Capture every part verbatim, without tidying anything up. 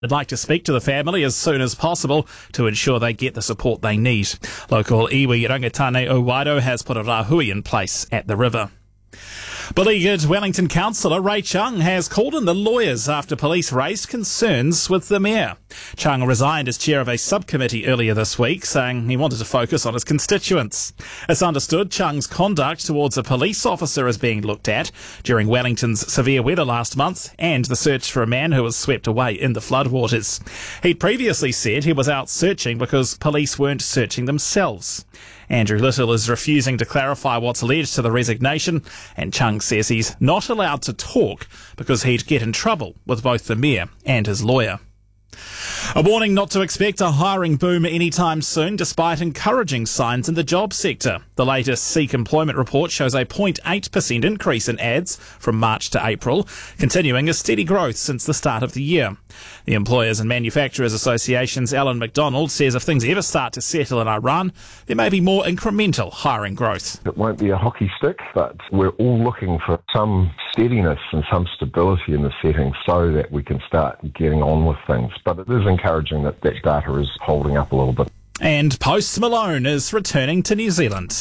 They'd like to speak to the family as soon as possible to ensure they get the support they need. Local iwi Rangatane Owaido has put a rahui in place at the river. Beleaguered Wellington councillor Ray Chung has called in the lawyers after police raised concerns with the mayor. Chung resigned as chair of a subcommittee earlier this week, saying he wanted to focus on his constituents. It's understood Chung's conduct towards a police officer is being looked at during Wellington's severe weather last month and the search for a man who was swept away in the floodwaters. He'd previously said he was out searching because police weren't searching themselves. Andrew Little is refusing to clarify what's led to the resignation, and Chung says he's not allowed to talk because he'd get in trouble with both the mayor and his lawyer. A warning not to expect a hiring boom anytime soon, despite encouraging signs in the job sector. The latest Seek employment report shows a zero point eight percent increase in ads from March to April, continuing a steady growth since the start of the year. The Employers and Manufacturers Association's Alan McDonald says if things ever start to settle in Iran, there may be more incremental hiring growth. It won't be a hockey stick, but we're all looking for some steadiness and some stability in the setting so that we can start getting on with things. But it is encouraging that that data is holding up a little bit. And Post Malone is returning to New Zealand.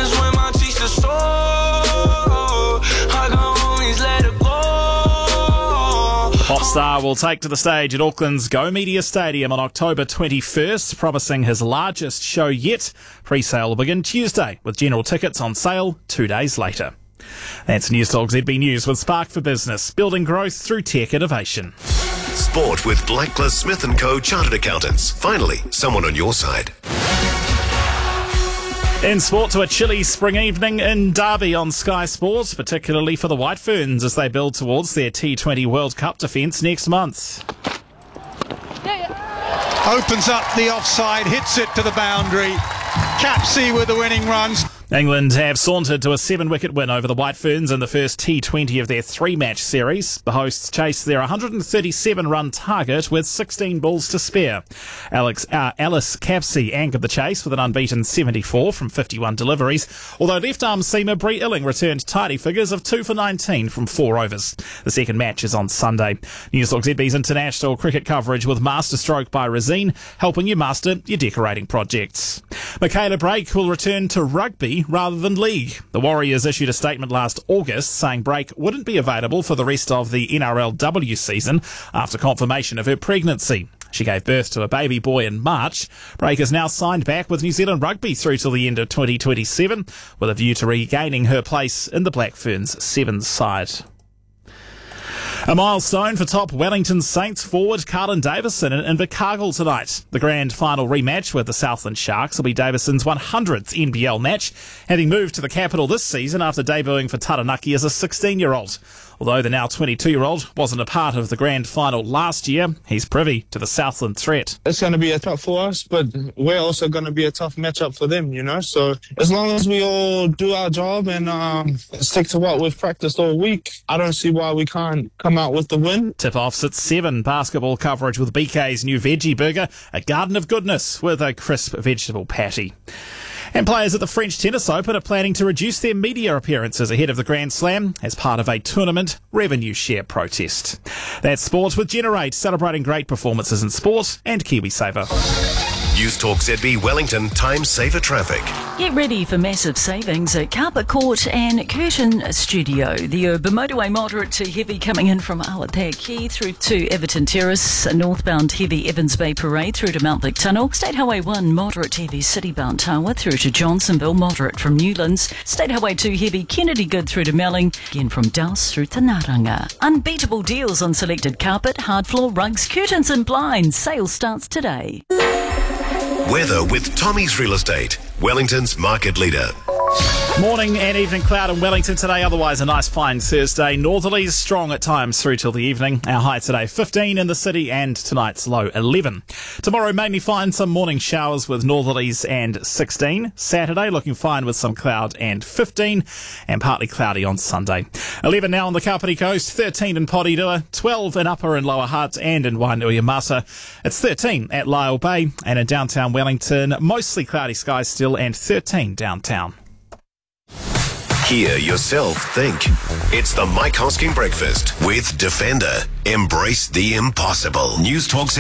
Pop star will take to the stage at Auckland's Go Media Stadium on October twenty-first, promising his largest show yet. Pre-sale will begin Tuesday, with general tickets on sale two days later. That's Newstalk Z B News with Spark for Business, building growth through tech innovation. Sport with Blackclough Smith and Co Chartered Accountants. Finally, someone on your side. In sport, to a chilly spring evening in Derby on Sky Sports, particularly for the White Ferns as they build towards their T twenty World Cup defence next month. Opens up the offside, hits it to the boundary. Capsey with the winning runs. England have sauntered to a seven-wicket win over the White Ferns in the first T twenty of their three-match series. The hosts chased their one hundred thirty-seven run target with sixteen balls to spare. Alex, uh, Alice Capsey anchored the chase with an unbeaten seventy-four from fifty-one deliveries, although left-arm seamer Bree Illing returned tidy figures of two for nineteen from four overs. The second match is on Sunday. Newstalk Z B's international cricket coverage with Masterstroke by Resine, helping you master your decorating projects. Michaela Brake will return to rugby rather than league. The Warriors issued a statement last August saying Brake wouldn't be available for the rest of the N R L W season after confirmation of her pregnancy. She gave birth to a baby boy in March. Brake is now signed back with New Zealand Rugby through till the end of twenty twenty-seven, with a view to regaining her place in the Black Ferns Sevens side. A milestone for top Wellington Saints forward Carlin Davison in Invercargill tonight. The grand final rematch with the Southland Sharks will be Davison's one hundredth N B L match, having moved to the capital this season after debuting for Taranaki as a sixteen-year-old. Although the now twenty-two-year-old wasn't a part of the grand final last year, he's privy to the Southland threat. It's going to be a tough for us, but we're also going to be a tough matchup for them, you know. So as long as we all do our job and um, stick to what we've practiced all week, I don't see why we can't come out with the win. Tip-offs at seven. Basketball coverage with B K's new veggie burger, a garden of goodness with a crisp vegetable patty. And players at the French Tennis Open are planning to reduce their media appearances ahead of the Grand Slam as part of a tournament revenue share protest. That's Sport with Generate, celebrating great performances in sport and KiwiSaver. Newstalk Z B Wellington Time Saver Traffic. Get ready for massive savings at Carpet Court and Curtin Studio. The urban motorway moderate to heavy coming in from Alapea Quay through to Everton Terrace, northbound heavy Evans Bay Parade through to Mount Vic Tunnel, State Highway one moderate to heavy Citybound Tower through to Johnsonville, moderate from Newlands, State Highway two heavy Kennedy Good through to Melling, again from Dowse through to Naranga. Unbeatable deals on selected carpet, hard floor, rugs, curtains and blinds. Sale starts today. Weather with Tommy's Real Estate, Wellington's market leader. Morning and evening cloud in Wellington today, otherwise a nice fine Thursday. Northerlies strong at times through till the evening. Our high today fifteen in the city and tonight's low eleven. Tomorrow mainly fine, some morning showers with northerlies and sixteen. Saturday looking fine with some cloud and fifteen, and partly cloudy on Sunday. eleven now on the Kapiti Coast, thirteen in Porirua, twelve in Upper and Lower Hutt and in Wainuiomata. It's thirteen at Lyle Bay, and in downtown Wellington mostly cloudy skies still, and thirteen downtown. Hear yourself think. It's the Mike Hosking Breakfast with Defender. Embrace the impossible. News Talk